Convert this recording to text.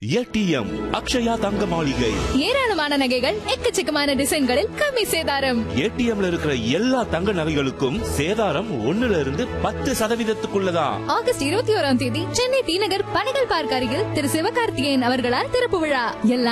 ATM Akshaya தங்க மாளிகை. ஏராளமான நகைகள் எக்கச்சக்கமான டிசைன்களில் கம்மி சேதாரம். ஏடிஎம்ல இருக்கிற எல்லா தங்க நகைகளுக்கும் சேதாரம் 1% ஆகஸ்ட் 21 சென்னை டி நகர் பனைகள் பார்க் அருகில் திரு சிவகார்த்திகேயன் அவர்களால் திறப்பு விழா. எல்லா